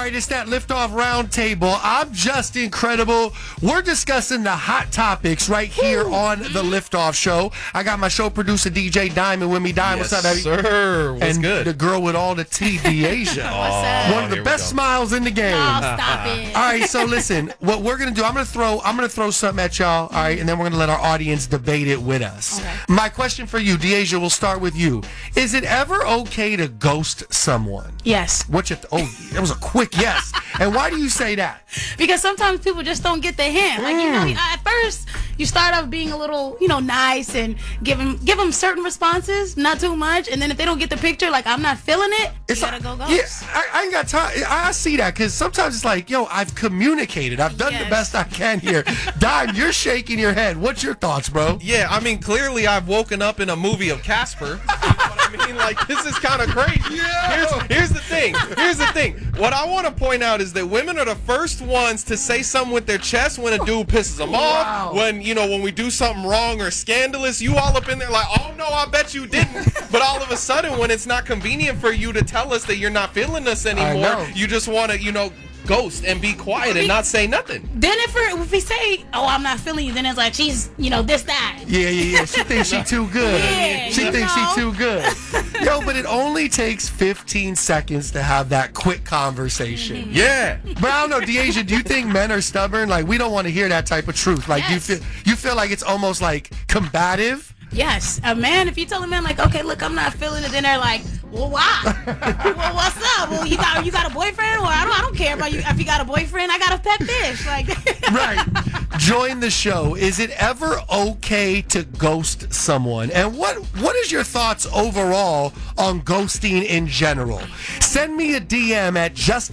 right, it's that Liftoff Roundtable. I'm just incredible. We're discussing the hot topics right here on the Liftoff Show. I got my show producer, DJ Diamond, with me. Diamond, Yes, what's up, baby? Sir, what's and good? The girl with all the tea, Deasia. One of the best smiles in the game. Oh, stop it. All right, so listen, what we're gonna do, I'm gonna throw something at y'all, all right, and then we're gonna let our audience debate it with us. Okay. My question for you, Deasia, we'll start with you. Is it ever okay to ghost someone? Yes. That was a quick yes. And why do you say that? Because sometimes people just don't get the hint. Like, you know, at first, you start off being a little, nice and give them certain responses, not too much. And then if they don't get the picture, like, I'm not feeling it, you gotta go ghost. Yeah, I ain't got time. I see that because sometimes it's like, I've communicated. I've done the best I can here. Dime, you're shaking your head. What's your thoughts, bro? Yeah, I mean, clearly I've woken up in a movie of Casper. You know what I mean? Like, this is kind of crazy. Yeah. Here's the thing. What I want to point out is that women are the first ones to say something with their chest when a dude pisses them off. When we do something wrong or scandalous, you all up in there like, oh no, I bet you didn't. But all of a sudden, when it's not convenient for you to tell us that you're not feeling us anymore, you just want to, ghost and be quiet and not say nothing. Then if we say, oh, I'm not feeling you, then it's like she's, this, that. Yeah. She thinks she too good. Yeah, she thinks she too good. But it only takes 15 seconds to have that quick conversation. Yeah. But I don't know, Deasia, do you think men are stubborn? Like, we don't want to hear that type of truth. Like, Yes. you feel like it's almost like combative? Yes. A man, if you tell a man, like, okay, look, I'm not feeling it, then they're like, well, why? Well, what's up? Well, you got a boyfriend? Or I don't care about you. If you got a boyfriend, I got a pet fish. Like, Right. Join the show. Is it ever okay to ghost someone? And what is your thoughts overall on ghosting in general? Send me a DM at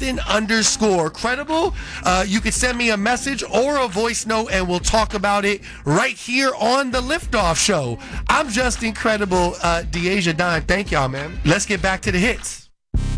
Justin_credible. You could send me a message or a voice note and we'll talk about it right here on the Liftoff Show. I'm Justin Credible, Deasia Dime. Thank y'all, man. Let's get back to the hits.